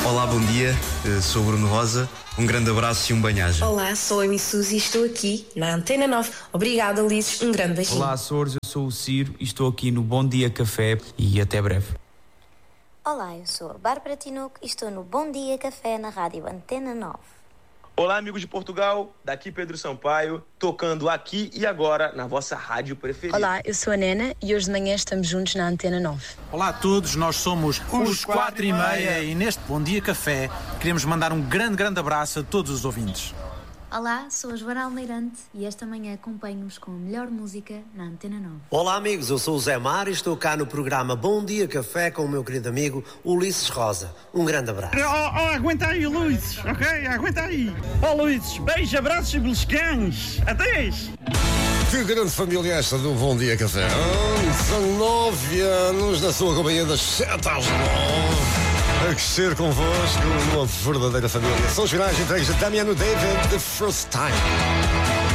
Olá, bom dia, sou Bruno Rosa, um grande abraço e um bem-aja. Olá, sou a Missuzi e estou aqui na Antena 9. Obrigada, Ulisses, um grande beijinho. Olá, Açores, eu sou o Ciro e estou aqui no Bom Dia Café e até breve. Olá, eu sou a Bárbara Tinoco e estou no Bom Dia Café na Rádio Antena 9. Olá, amigos de Portugal, daqui Pedro Sampaio, tocando aqui e agora na vossa rádio preferida. Olá, eu sou a Nena e hoje de manhã estamos juntos na Antena 9. Olá a todos, nós somos os 4:30 e neste Bom Dia Café queremos mandar um grande abraço a todos os ouvintes. Olá, sou a Joana Almeirante e esta manhã acompanho-vos com a melhor música na Antena 9. Olá amigos, eu sou o Zé Mar e estou cá no programa Bom Dia Café com o meu querido amigo Ulisses Rosa. Um grande abraço. Aguenta aí, Ulisses, ok? Aguenta aí. Ulisses, beijos, abraços e beliscães. Até! Que grande família esta do Bom Dia Café. 19 anos na sua companhia das 7 às 9. A crescer convosco numa verdadeira família. São os finais entregues de Damiano David, The First Time.